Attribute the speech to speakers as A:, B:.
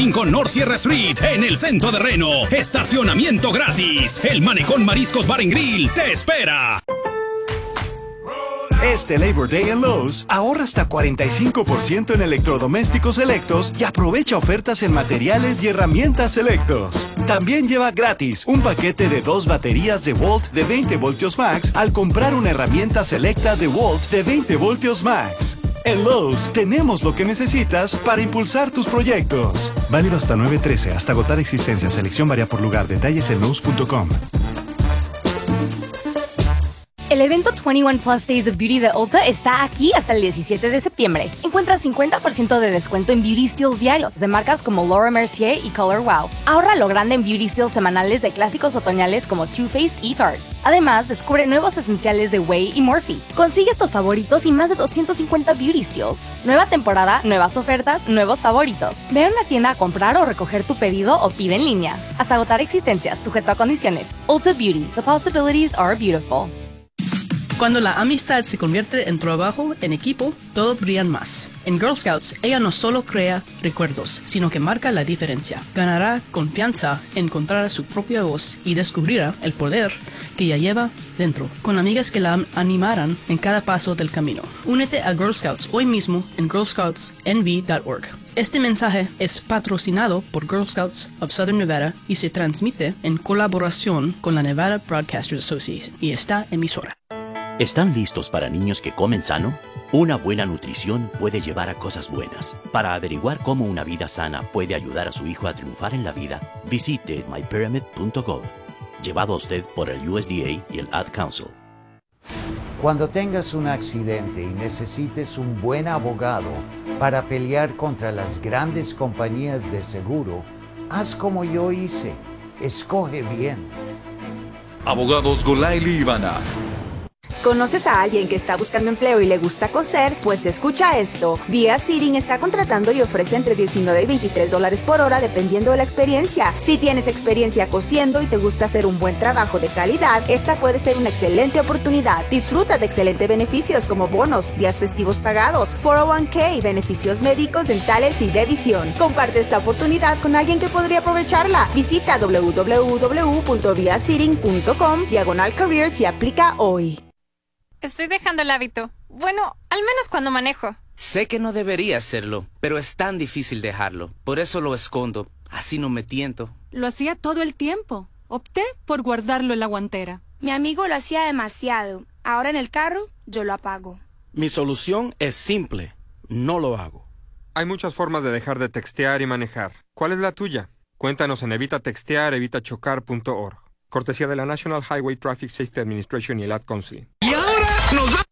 A: Con North Sierra Street, en el centro de Reno. Estacionamiento gratis. El Malecón Mariscos Bar and Grill te espera.
B: Este Labor Day en Lowe's, ahorra hasta 45% en electrodomésticos selectos y aprovecha ofertas en materiales y herramientas selectos. También lleva gratis un paquete de 2 baterías de Volt de 20 voltios max al comprar una herramienta selecta de Volt de 20 voltios max. En Lowe's tenemos lo que necesitas para impulsar tus proyectos. Válido hasta 9/13, hasta agotar existencia. Selección varía por lugar. Detalles en Lowe's.com.
C: El evento 21 Plus Days of Beauty de Ulta está aquí hasta el 17 de septiembre. Encuentra 50% de descuento en Beauty Steals diarios de marcas como Laura Mercier y Color Wow. Ahorra lo grande en Beauty Steals semanales de clásicos otoñales como Too Faced y Tarte. Además, descubre nuevos esenciales de Way y Morphe. Consigue estos favoritos y más de 250 Beauty Steals. Nueva temporada, nuevas ofertas, nuevos favoritos. Ve a una tienda a comprar o recoger tu pedido o pide en línea. Hasta agotar existencias, sujeto a condiciones. Ulta Beauty. The possibilities are beautiful.
D: Cuando la amistad se convierte en trabajo en equipo, todo brilla más. En Girl Scouts, ella no solo crea recuerdos, sino que marca la diferencia. Ganará confianza, encontrará su propia voz y descubrirá el poder que ella lleva dentro, con amigas que la animarán en cada paso del camino. Únete a Girl Scouts hoy mismo en girlscoutsnv.org. Este mensaje es patrocinado por Girl Scouts of Southern Nevada y se transmite en colaboración con la Nevada Broadcasters Association y esta emisora.
E: ¿Están listos para niños que comen sano? Una buena nutrición puede llevar a cosas buenas. Para averiguar cómo una vida sana puede ayudar a su hijo a triunfar en la vida, visite mypyramid.gov. Llevado a usted por el USDA y el Ad Council.
F: Cuando tengas un accidente y necesites un buen abogado para pelear contra las grandes compañías de seguro, haz como yo hice. Escoge bien.
G: Abogados Golaili Ivana.
H: ¿Conoces a alguien que está buscando empleo y le gusta coser? Pues escucha esto. Via Sitting está contratando y ofrece entre $19 y $23 por hora dependiendo de la experiencia. Si tienes experiencia cosiendo y te gusta hacer un buen trabajo de calidad, esta puede ser una excelente oportunidad. Disfruta de excelentes beneficios como bonos, días festivos pagados, 401k, beneficios médicos, dentales y de visión. Comparte esta oportunidad con alguien que podría aprovecharla. Visita www.viasitting.com/careers y aplica hoy.
I: Estoy dejando el hábito. Bueno, al menos cuando manejo.
J: Sé que no debería hacerlo, pero es tan difícil dejarlo. Por eso lo escondo. Así no me tiento.
K: Lo hacía todo el tiempo. Opté por guardarlo en la guantera.
L: Mi amigo lo hacía demasiado. Ahora en el carro, yo lo apago.
M: Mi solución es simple. No lo hago.
N: Hay muchas formas de dejar de textear y manejar. ¿Cuál es la tuya? Cuéntanos en evitatextear.evitachocar.org. Cortesía de la National Highway Traffic Safety Administration y el Ad Council.
A: Y ahora nos va...